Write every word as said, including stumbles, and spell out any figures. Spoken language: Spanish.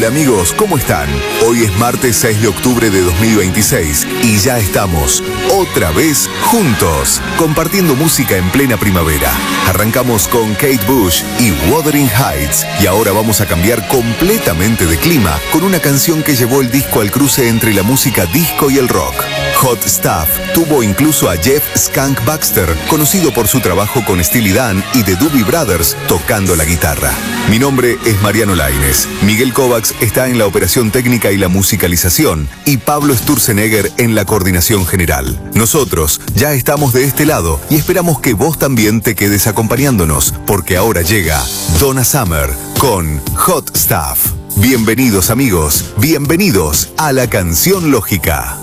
Hola amigos, ¿cómo están? Hoy es martes seis de octubre de dos mil veintiséis y ya estamos otra vez juntos, compartiendo música en plena primavera. Arrancamos con Kate Bush y Wuthering Heights y ahora vamos a cambiar completamente de clima con una canción que llevó el disco al cruce entre la música disco y el rock. Hot Stuff tuvo incluso a Jeff Skunk Baxter, conocido por su trabajo con Steely Dan y The Doobie Brothers, tocando la guitarra. Mi nombre es Mariano Lainez. Miguel Kovacs está en la operación técnica y la musicalización y Pablo Sturzenegger en la coordinación general. Nosotros ya estamos de este lado y esperamos que vos también te quedes acompañándonos, porque ahora llega Donna Summer con Hot Stuff. Bienvenidos amigos, bienvenidos a La Canción Lógica.